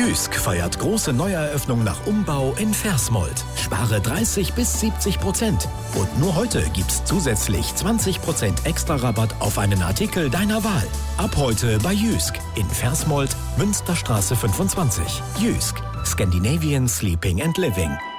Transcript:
Jysk feiert große Neueröffnung nach Umbau in Versmold. Spare 30-70%. Und nur heute gibt's zusätzlich 20% extra Rabatt auf einen Artikel deiner Wahl. Ab heute bei Jysk in Versmold, Münsterstraße 25. Jysk, Scandinavian Sleeping and Living.